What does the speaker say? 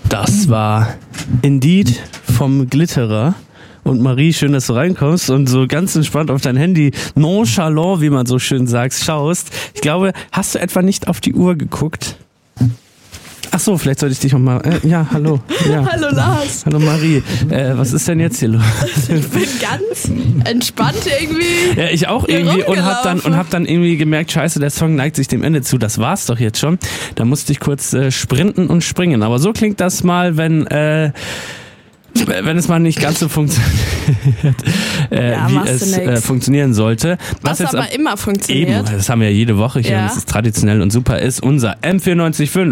Das war Indeed vom Glitterer. Und Marie, schön, dass du reinkommst und so ganz entspannt auf dein Handy, nonchalant, wie man so schön sagt, schaust. Ich glaube, hast du etwa nicht auf die Uhr geguckt? Ach so, vielleicht sollte ich dich auch mal... ja, hallo. Ja. Hallo Lars. Hallo Marie. Was ist denn jetzt hier los? Ich bin ganz entspannt irgendwie. Ja, ich auch irgendwie und hab dann irgendwie gemerkt, scheiße, der Song neigt sich dem Ende zu. Das war's doch jetzt schon. Da musste ich kurz sprinten und springen. Aber so klingt das mal, wenn es mal nicht ganz so funktioniert, wie es funktionieren sollte. Was jetzt aber immer funktioniert. Eben, das haben wir ja jede Woche hier und es ist traditionell und super, ist unser M94.5.